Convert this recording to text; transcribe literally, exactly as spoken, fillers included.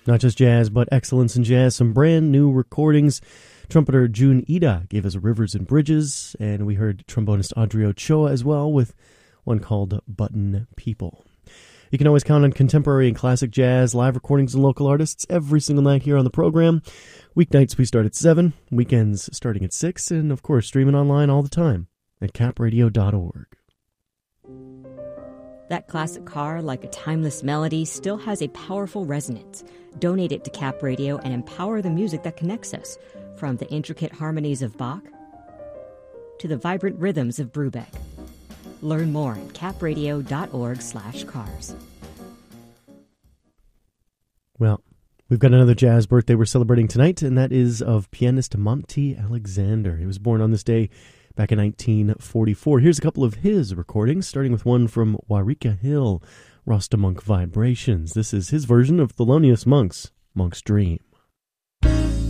Not just jazz, but excellence in jazz. Some brand new recordings. Trumpeter Jun Ida gave us Rivers and Bridges, and we heard trombonist Audrey Ochoa as well with one called Button People. You can always count on contemporary and classic jazz, live recordings, and local artists every single night here on the program. Weeknights we start at seven, weekends starting at six, and of course streaming online all the time at cap radio dot org. That classic car, like a timeless melody, still has a powerful resonance. Donate it to Cap Radio and empower the music that connects us, from the intricate harmonies of Bach to the vibrant rhythms of Brubeck. Learn more at cap radio dot org slash cars. Well, we've got another jazz birthday we're celebrating tonight, and that is of pianist Monty Alexander. He was born on this day back in nineteen forty-four. Here's a couple of his recordings, starting with one from Wairika Hill, Rasta Monk Vibrations. This is his version of Thelonious Monk's Monk's Dream.